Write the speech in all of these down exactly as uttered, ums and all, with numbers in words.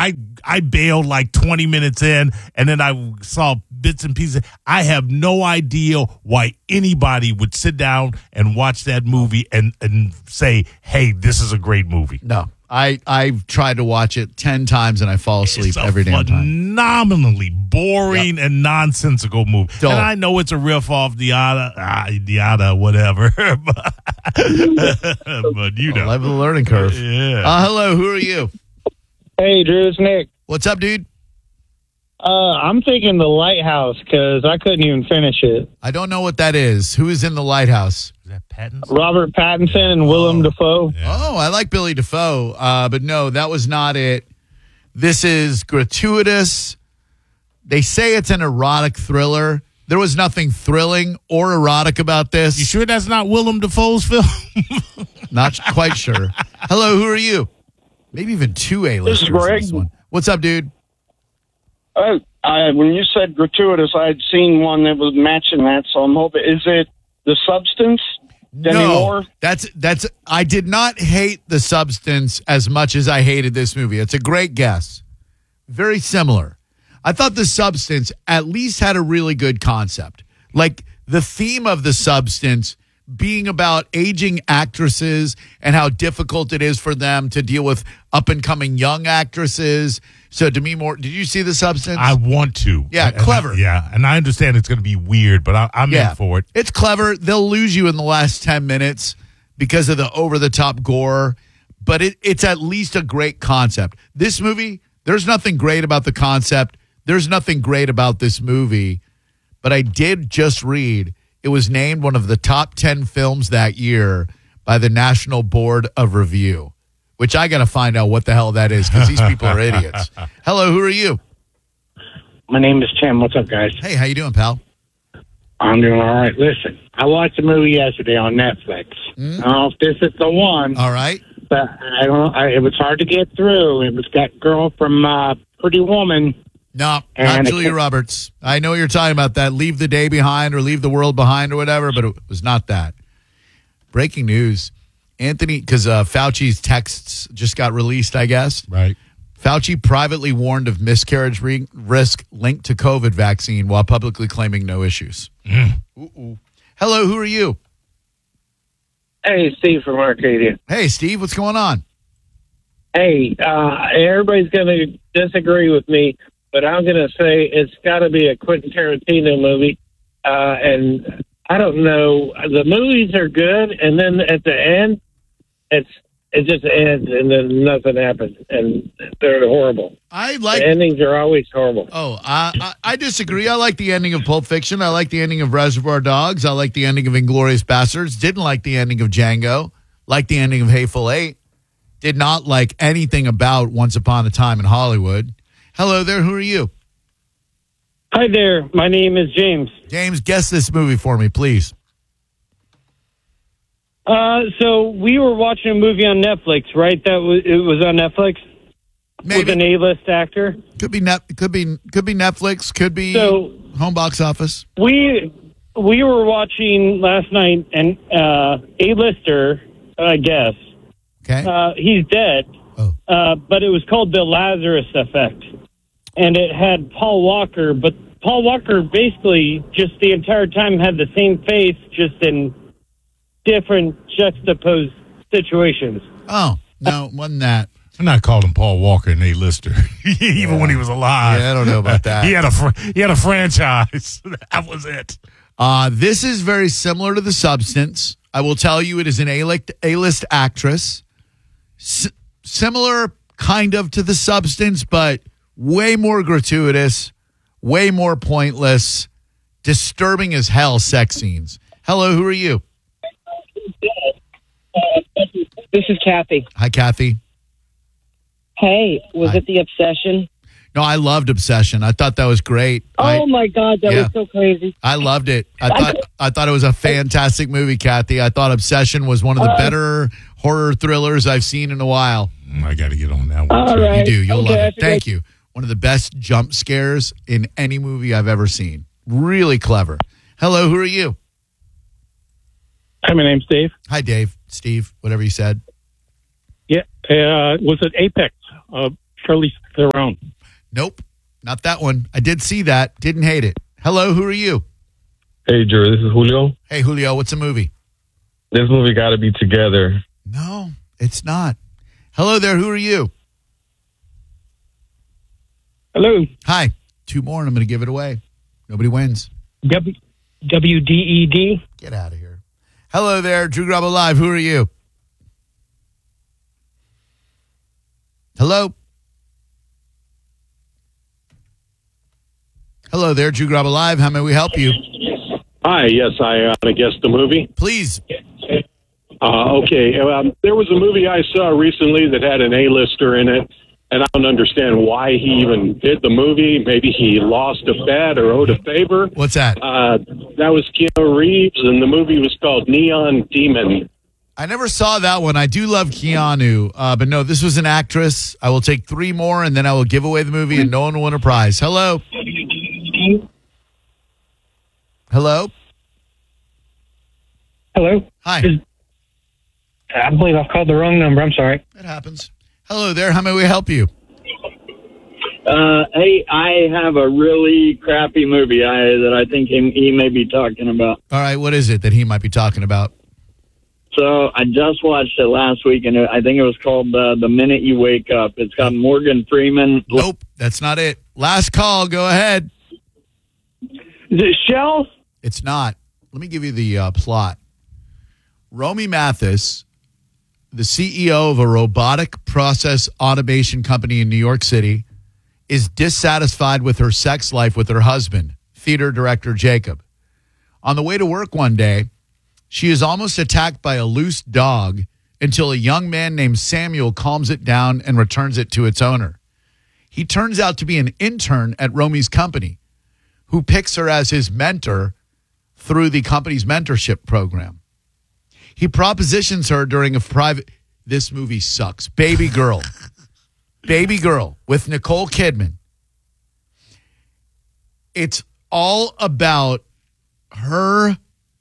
I I bailed like twenty minutes in, and then I saw bits and pieces. I have no idea why anybody would sit down and watch that movie and, and say, hey, this is a great movie. No. I, I've tried to watch it ten times and I fall asleep it's a every damn time. Phenomenally boring yep. and nonsensical movie. Don't. And I know it's a riff off Diada, uh, Diada, whatever. but, but you know. Level the learning curve. Yeah. Uh, hello, who are you? Hey, Drew, it's Nick. What's up, dude? Uh, I'm thinking The Lighthouse because I couldn't even finish it. I don't know what that is. Who is in The Lighthouse? Is that Pattinson? Robert Pattinson and Willem oh. Dafoe. Yeah. Oh, I like Billy Dafoe, uh, but no, that was not it. This is gratuitous. They say it's an erotic thriller. There was nothing thrilling or erotic about this. You sure that's not Willem Dafoe's film? Not quite sure. Hello, who are you? Maybe even two A-listers. This is Greg. This one. What's up, dude? Uh, I, when you said gratuitous, I'd seen one that was matching that, so I'm hoping. Is it The Substance? Demi no, Moore? that's that's. I did not hate The Substance as much as I hated this movie. It's a great guess. Very similar. I thought The Substance at least had a really good concept. Like the theme of The Substance being about aging actresses and how difficult it is for them to deal with up-and-coming young actresses. So Demi Moore, did you see The Substance? I want to. Yeah, and clever. I, yeah, and I understand it's going to be weird, but I, I'm yeah. in for it. It's clever. They'll lose you in the last ten minutes because of the over-the-top gore, but it, it's at least a great concept. This movie, there's nothing great about the concept. There's nothing great about this movie, but I did just read it was named one of the top ten films that year by the National Board of Review, which I got to find out what the hell that is because these people are idiots. Hello, who are you? My name is Tim. What's up, guys? Hey, how you doing, pal? I'm doing all right. Listen, I watched a movie yesterday on Netflix. Mm. I don't know if this is the one. All right. But I don't. I, it was hard to get through. It was that girl from uh, Pretty Woman. No, not Julia Roberts. I know you're talking about that. Leave the Day Behind or Leave the World Behind or whatever, but it was not that. Breaking news. Anthony, because uh, Fauci's texts just got released, I guess. Right. Fauci privately warned of miscarriage re- risk linked to COVID vaccine while publicly claiming no issues. Mm. Ooh-ooh. Hello, who are you? Hey, Steve from Arcadia. Hey, Steve, what's going on? Hey, uh, everybody's going to disagree with me, but I'm going to say it's got to be a Quentin Tarantino movie. Uh, and I don't know. The movies are good, and then at the end, it's it just ends, and then nothing happens, and they're horrible. I like the endings are always horrible. Oh, I, I I disagree. I like the ending of Pulp Fiction. I like the ending of Reservoir Dogs. I like the ending of Inglourious Basterds. Didn't like the ending of Django. Like the ending of Hateful Eight. Did not like anything about Once Upon a Time in Hollywood. Hello there. Who are you? Hi there. My name is James. James, guess this movie for me, please. Uh, so we were watching a movie on Netflix, right? That was it was on Netflix. Maybe. With an A-list actor. Could be net. Could be. Could be Netflix. Could be so, home box office. We we were watching last night, and uh, A-lister, I guess. Okay. Uh, he's dead. Oh. Uh, but it was called The Lazarus Effect, and it had Paul Walker. But Paul Walker basically just the entire time had the same face, just in different juxtaposed situations. Oh, no, wasn't that. I'm not calling Paul Walker an A-lister, even yeah. when he was alive. Yeah, I don't know about that. he had a fr- he had a franchise. That was it. Uh, this is very similar to The Substance. I will tell you, it is an A-list, A-list actress. S- similar kind of to The Substance, but way more gratuitous, way more pointless, disturbing as hell sex scenes. Hello, who are you? This is Kathy. Hi, Kathy. Hey, was Hi. it The Obsession? No, I loved Obsession. I thought that was great. Oh I, my God, that yeah. was so crazy. I loved it. I thought I thought it was a fantastic movie, Kathy. I thought Obsession was one of the uh, better horror thrillers I've seen in a while. I got to get on that one. All too. right. You do. You'll Okay, love it. Thank good. you. One of the best jump scares in any movie I've ever seen. Really clever. Hello, who are you? Hi, my name's Dave. Hi, Dave. Steve, whatever you said. Yeah, uh, was it Apex? Uh, Charlize Theron. Nope, not that one. I did see that. Didn't hate it. Hello, who are you? Hey, Drew, this is Julio. Hey, Julio, what's a movie? This movie got to be Together. No, it's not. Hello there, who are you? Hello. Hi. Two more and I'm going to give it away. Nobody wins. W W D E D. Get out of here. Hello there, Drew Garabo Live. Who are you? Hello? Hello there, Drew Garabo Live. How may we help you? Hi, yes, I uh, guess the movie. Please. Uh, okay, um, there was a movie I saw recently that had an A-lister in it, and I don't understand why he even did the movie. Maybe he lost a bet or owed a favor. What's that? Uh, that was Keanu Reeves, and the movie was called Neon Demon. I never saw that one. I do love Keanu, uh, but no, this was an actress. I will take three more, and then I will give away the movie, and no one will win a prize. Hello? Hello? Hello. Hi. I believe I've called the wrong number. I'm sorry. That happens. Hello there. How may we help you? Uh, hey, I have a really crappy movie I, that I think he, he may be talking about. All right. What is it that he might be talking about? So I just watched it last week, and I think it was called uh, The Minute You Wake Up. It's got Morgan Freeman. Nope. That's not it. Last call. Go ahead. Is it Shell? It's not. Let me give you the uh, plot. Romy Mathis, the C E O of a robotic process automation company in New York City, is dissatisfied with her sex life with her husband, theater director Jacob. On the way to work one day, she is almost attacked by a loose dog until a young man named Samuel calms it down and returns it to its owner. He turns out to be an intern at Romy's company who picks her as his mentor through the company's mentorship program. He propositions her during a private... This movie sucks. Baby Girl. Baby Girl with Nicole Kidman. It's all about her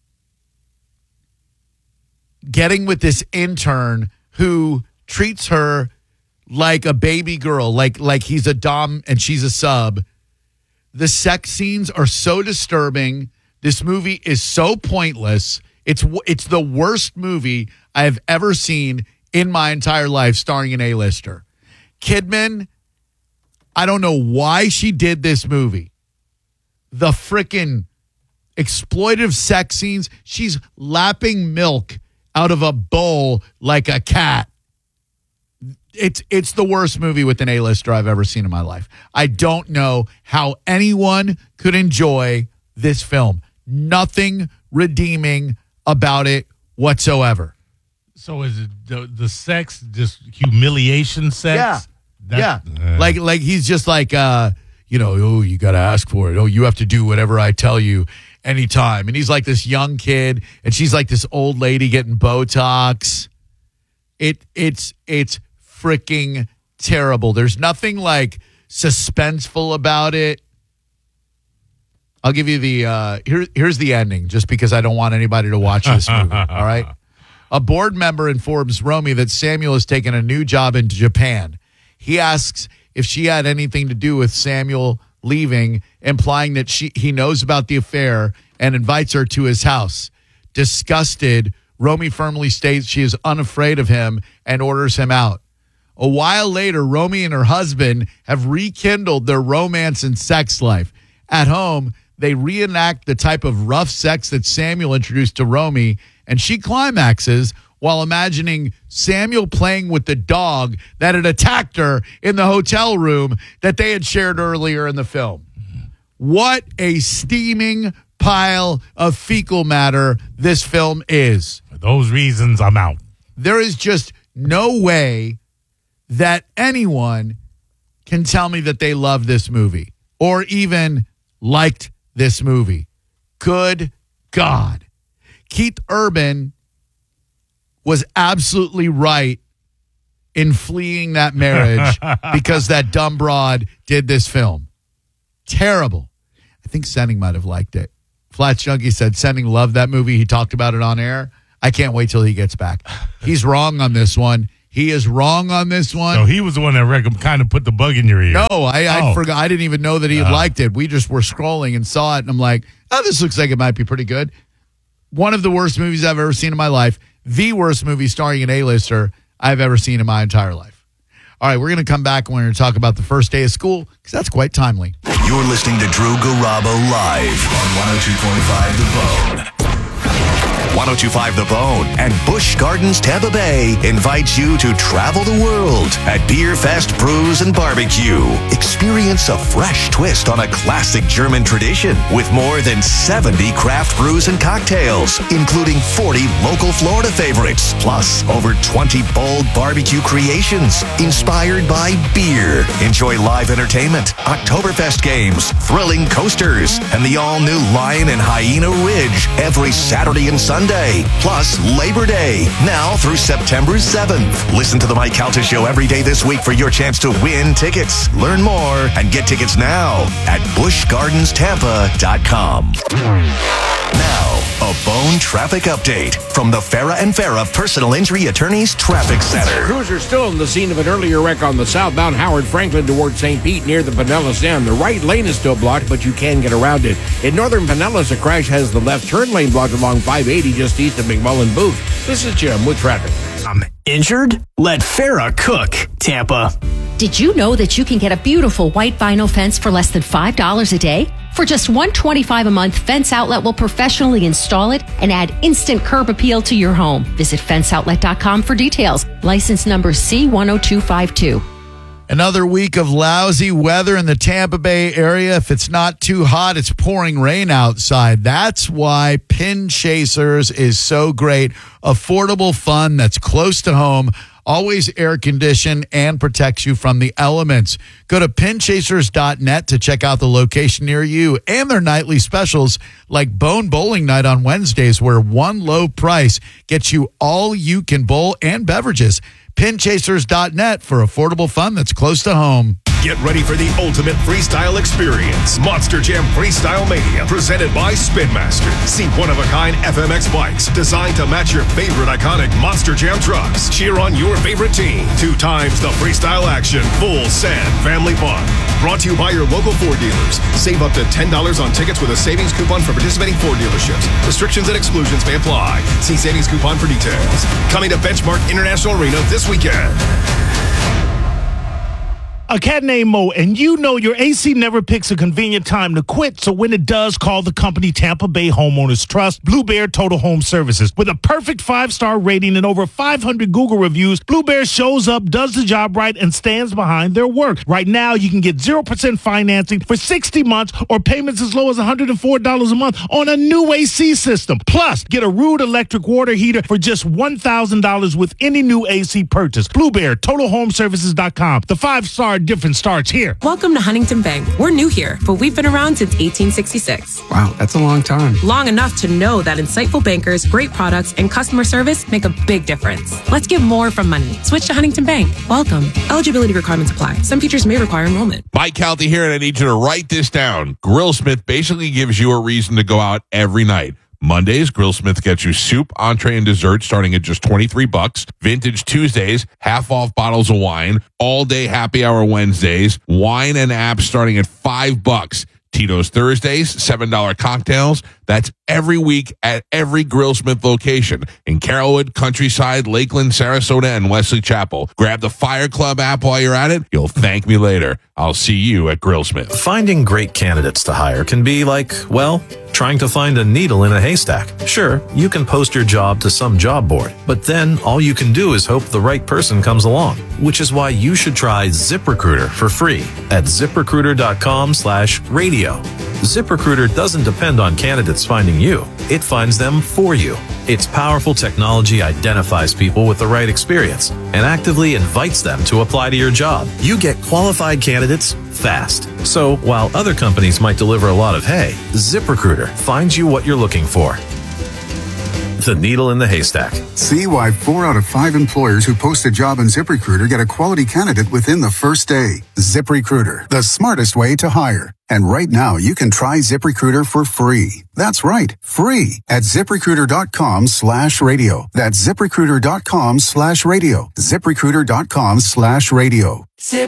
getting with this intern who treats her like a baby girl, like, like he's a dom and she's a sub. The sex scenes are so disturbing. This movie is so pointless. It's it's the worst movie I have ever seen in my entire life starring an A-lister. Kidman, I don't know why she did this movie. The frickin' exploitive sex scenes. She's lapping milk out of a bowl like a cat. It's it's the worst movie with an A-lister I've ever seen in my life. I don't know how anyone could enjoy this film. Nothing redeeming about it whatsoever. So is it the, the sex just humiliation sex? Yeah. That, yeah. uh, like like he's just like uh you know, oh, you got to ask for it. Oh, you have to do whatever I tell you anytime. And he's like this young kid and she's like this old lady getting Botox. It it's it's freaking terrible. There's nothing like suspenseful about it. I'll give you the uh here here's the ending just because I don't want anybody to watch this movie, all right? A board member informs Romy that Samuel has taken a new job in Japan. He asks if she had anything to do with Samuel leaving, implying that she he knows about the affair and invites her to his house. Disgusted, Romy firmly states she is unafraid of him and orders him out. A while later, Romy and her husband have rekindled their romance and sex life. At home, they reenact the type of rough sex that Samuel introduced to Romy, and she climaxes while imagining Samuel playing with the dog that had attacked her in the hotel room that they had shared earlier in the film. What a steaming pile of fecal matter this film is. For those reasons, I'm out. There is just no way that anyone can tell me that they love this movie or even liked this movie. Good God. Keith Urban was absolutely right in fleeing that marriage because that dumb broad did this film. Terrible. I think Senning might have liked it. Flats Junkie said Senning loved that movie. He talked about it on air. I can't wait till he gets back. He's wrong on this one. He He is wrong on this one. So he was the one that rec- kind of put the bug in your ear. No, I, I Oh. forgot. I didn't even know that he had Uh. liked it. We just were scrolling and saw it, and I'm like, oh, this looks like it might be pretty good. One of the worst movies I've ever seen in my life. The worst movie starring an A-lister I've ever seen in my entire life. All right, we're going to come back and we're going to talk about the first day of school because that's quite timely. You're listening to Drew Garabo live on one oh two point five The Bone. one oh two point five The Bone and Busch Gardens Tampa Bay invites you to travel the world at Beer Fest Brews and Barbecue. Experience a fresh twist on a classic German tradition with more than seventy craft brews and cocktails, including forty local Florida favorites, plus over twenty bold barbecue creations inspired by beer. Enjoy live entertainment, Oktoberfest games, thrilling coasters, and the all-new Lion and Hyena Ridge every Saturday and Sunday. Plus Labor Day, now through September seventh. Listen to the Mike Calta Show every day this week for your chance to win tickets. Learn more and get tickets now at busch gardens tampa dot com. Now, a Bone traffic update from the Farah and Farah Personal Injury Attorneys Traffic Center. Crews are still in the scene of an earlier wreck on the southbound Howard Franklin towards Saint Pete near the Pinellas Dam. The right lane is still blocked, but you can get around it. In northern Pinellas, a crash has the left turn lane blocked along five eighty just east of McMullen Booth. This is Jim with traffic. I'm injured? Let Farah cook, Tampa. Did you know that you can get a beautiful white vinyl fence for less than five dollars a day? For just one hundred twenty-five dollars a month, Fence Outlet will professionally install it and add instant curb appeal to your home. Visit fence outlet dot com for details. License number C one oh two five two. Another week of lousy weather in the Tampa Bay area. If it's not too hot, it's pouring rain outside. That's why Pin Chasers is so great. Affordable fun that's close to home, always air conditioned, and protects you from the elements. Go to pin chasers dot net to check out the location near you and their nightly specials like Bone Bowling Night on Wednesdays, where one low price gets you all you can bowl and beverages. pin chasers dot net for affordable fun that's close to home. Get ready for the ultimate freestyle experience. Monster Jam Freestyle Mania, presented by Spin Master. See one-of-a-kind F M X bikes designed to match your favorite iconic Monster Jam trucks. Cheer on your favorite team. Two times the freestyle action. Full sand family fun. Brought to you by your local Ford dealers. Save up to ten dollars on tickets with a savings coupon for participating Ford dealerships. Restrictions and exclusions may apply. See savings coupon for details. Coming to Benchmark International Arena this weekend. A cat named Mo, and you know your A C never picks a convenient time to quit, so when it does, call the company Tampa Bay Homeowners Trust, Blue Bear Total Home Services. With a perfect five-star rating and over five hundred Google reviews, Blue Bear shows up, does the job right, and stands behind their work. Right now, you can get zero percent financing for sixty months or payments as low as one hundred four dollars a month on a new A C system. Plus, get a Rude electric water heater for just one thousand dollars with any new A C purchase. Blue Bear Total Home Services dot com. The five-star difference starts here. Welcome to Huntington Bank. We're new here, but we've been around since eighteen sixty-six. Wow, that's a long time. Long enough to know that insightful bankers, great products, and customer service make a big difference. Let's get more from money. Switch to Huntington Bank. Welcome. Eligibility requirements apply. Some features may require enrollment. Mike Calta here, and I need you to write this down. Grillsmith basically gives you a reason to go out every night. Mondays, Grillsmith gets you soup, entree, and dessert starting at just twenty-three bucks. Vintage Tuesdays, half off bottles of wine. All day happy hour Wednesdays. Wine and apps starting at five bucks. Tito's Thursdays, seven dollar cocktails. That's every week at every Grillsmith location in Carrollwood, Countryside, Lakeland, Sarasota, and Wesley Chapel. Grab the Fire Club app while you're at it. You'll thank me later. I'll see you at Grillsmith. Finding great candidates to hire can be like, well, trying to find a needle in a haystack. Sure, you can post your job to some job board, but then all you can do is hope the right person comes along, which is why you should try ZipRecruiter for free at zip recruiter dot com slash radio. ZipRecruiter doesn't depend on candidates finding you. It finds them for you. Its powerful technology identifies people with the right experience and actively invites them to apply to your job. You get qualified candidates fast. So while other companies might deliver a lot of hay, ZipRecruiter finds you what you're looking for. the needle in the haystack. See why four out of five employers who post a job on ZipRecruiter get a quality candidate within the first day. ZipRecruiter, the smartest way to hire. And right now, you can try ZipRecruiter for free. That's right, free at ZipRecruiter.com slash radio. That's ZipRecruiter.com slash radio. ZipRecruiter.com slash radio.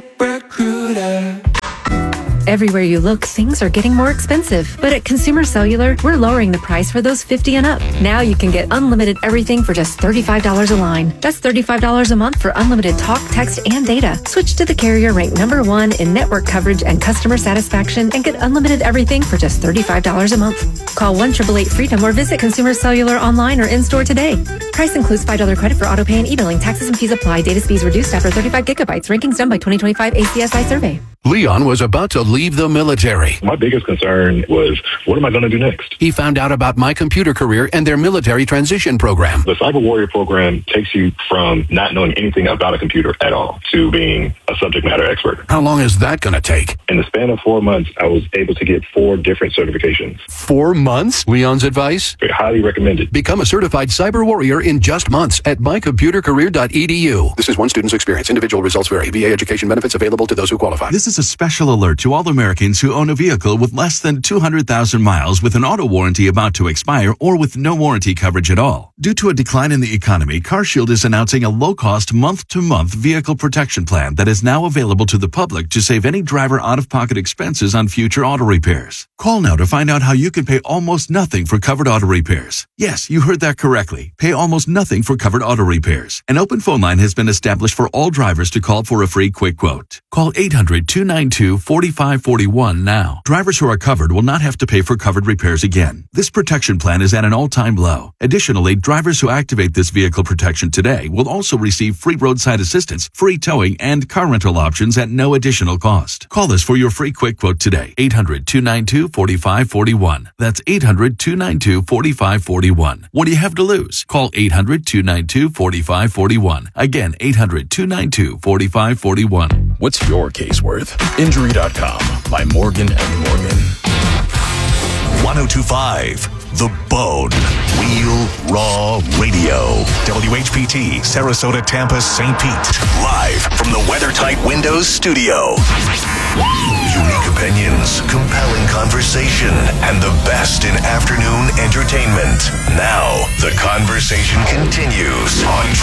ZipRecruiter. Everywhere you look, things are getting more expensive. But at Consumer Cellular, we're lowering the price for those fifty and up. Now you can get unlimited everything for just thirty-five dollars a line. That's thirty-five dollars a month for unlimited talk, text, and data. Switch to the carrier ranked number one in network coverage and customer satisfaction and get unlimited everything for just thirty-five dollars a month. Call one eight eight eight freedom or visit Consumer Cellular online or in-store today. Price includes five dollars credit for auto pay and e-billing. Taxes and fees apply. Data speeds reduced after thirty-five gigabytes. Rankings done by twenty twenty-five A C S I survey. Leon was about to leave the military. My biggest concern was, what am I going to do next? He found out about My Computer Career and their military transition program. The Cyber Warrior program takes you from not knowing anything about a computer at all to being a subject matter expert. How long is that going to take? In the span of four months, I was able to get four different certifications. Four months? Leon's advice? Highly recommended. Become a certified cyber warrior in just months at my computer career dot e d u. This is one student's experience. Individual results vary. V A education benefits available to those who qualify. This is a special alert to all Americans who own a vehicle with less than two hundred thousand miles with an auto warranty about to expire or with no warranty coverage at all. Due to a decline in the economy, CarShield is announcing a low-cost month-to-month vehicle protection plan that is now available to the public to save any driver out-of-pocket expenses on future auto repairs. Call now to find out how you can pay almost nothing for covered auto repairs. Yes, you heard that correctly. Pay almost nothing for covered auto repairs. An open phone line has been established for all drivers to call for a free quick quote. Call eight hundred, two nine two, four five four one now. Drivers who are covered will not have to pay for covered repairs again. This protection plan is at an all-time low. Additionally, drivers who activate this vehicle protection today will also receive free roadside assistance, free towing, and car rental options at no additional cost. Call us for your free quick quote today. eight hundred, two nine two, four five four one. That's eight hundred, two nine two, four five four one. What do you have to lose? Call eight hundred, two nine two, four five four one. Again, eight hundred, two nine two, four five four one. What's your case worth? Injury dot com by Morgan and Morgan. ten twenty-five The Bone. Real Raw Radio. W H P T, Sarasota, Tampa, Saint Pete. Live from the WeatherTight Windows studio. Unique opinions, compelling conversation, and the best in afternoon entertainment. Now, the conversation continues on